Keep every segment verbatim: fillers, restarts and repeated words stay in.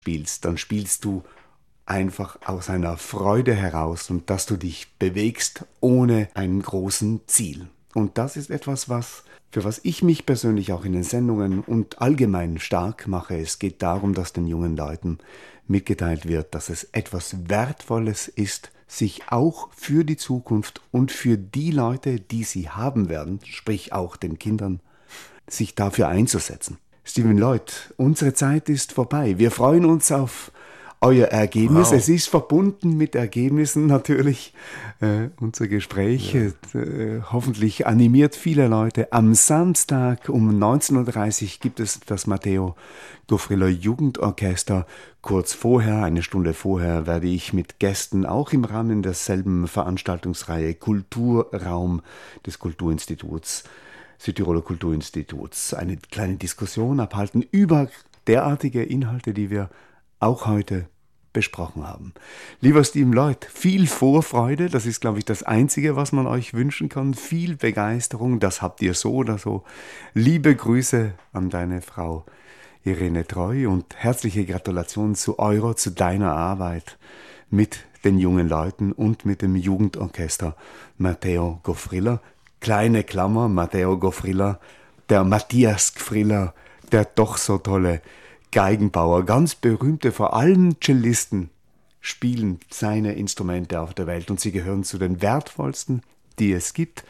spielst, dann spielst du einfach aus einer Freude heraus und dass du dich bewegst ohne einen großen Ziel. Und das ist etwas, was für was ich mich persönlich auch in den Sendungen und allgemein stark mache. Es geht darum, dass den jungen Leuten mitgeteilt wird, dass es etwas Wertvolles ist, sich auch für die Zukunft und für die Leute, die sie haben werden, sprich auch den Kindern, sich dafür einzusetzen. Stephen Lloyd, unsere Zeit ist vorbei. Wir freuen uns auf euer Ergebnis. Wow. Es ist verbunden mit Ergebnissen natürlich. Äh, unser Gespräch ja. äh, hoffentlich animiert viele Leute. Am Samstag um neunzehn Uhr dreißig gibt es das Matteo Gofriller Jugendorchester. Kurz vorher, eine Stunde vorher, werde ich mit Gästen auch im Rahmen derselben Veranstaltungsreihe Kulturraum des Kulturinstituts, Südtiroler Kulturinstituts, eine kleine Diskussion abhalten über derartige Inhalte, die wir auch heute besprochen haben. Lieber Stephen Lloyd, viel Vorfreude, das ist, glaube ich, das Einzige, was man euch wünschen kann. Viel Begeisterung, das habt ihr so oder so. Liebe Grüße an deine Frau Irene Treu und herzliche Gratulation zu eurer, zu deiner Arbeit mit den jungen Leuten und mit dem Jugendorchester Matteo Gofriller. Kleine Klammer, Matteo Gofriller, der Matthias Gfriller, der doch so tolle Geigenbauer, ganz berühmte, vor allem Cellisten, spielen seine Instrumente auf der Welt und sie gehören zu den wertvollsten, die es gibt,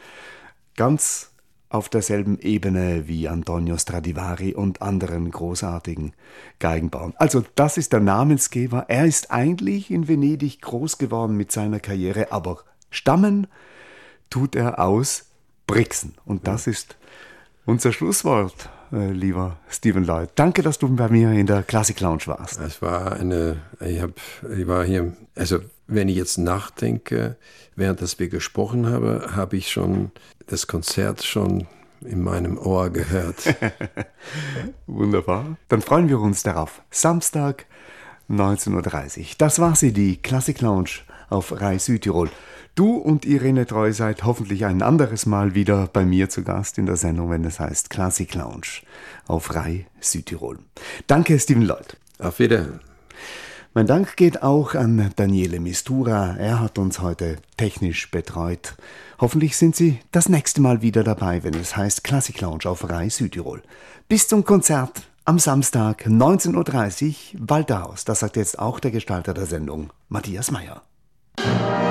ganz auf derselben Ebene wie Antonio Stradivari und anderen großartigen Geigenbauern. Also das ist der Namensgeber. Er ist eigentlich in Venedig groß geworden mit seiner Karriere, aber stammen tut er aus Brixen. Und das ist unser Schlusswort, äh, lieber Stephen Lloyd. Danke, dass du bei mir in der Classic Lounge warst. Es war eine, ich, hab, ich war hier, also wenn ich jetzt nachdenke, während dass wir gesprochen haben, habe ich schon das Konzert schon in meinem Ohr gehört. Wunderbar. Dann freuen wir uns darauf. Samstag, neunzehn Uhr dreißig. Das war sie, die Classic Lounge auf Rai Südtirol. Du und Irene Treu seid hoffentlich ein anderes Mal wieder bei mir zu Gast in der Sendung, wenn es heißt Classic Lounge auf Rai Südtirol. Danke, Stephen Lloyd. Auf Wiedersehen. Mein Dank geht auch an Daniele Mistura. Er hat uns heute technisch betreut. Hoffentlich sind Sie das nächste Mal wieder dabei, wenn es heißt Classic Lounge auf Rai Südtirol. Bis zum Konzert am Samstag, neunzehn Uhr dreißig, Walterhaus. Das sagt jetzt auch der Gestalter der Sendung, Matthias Meyer.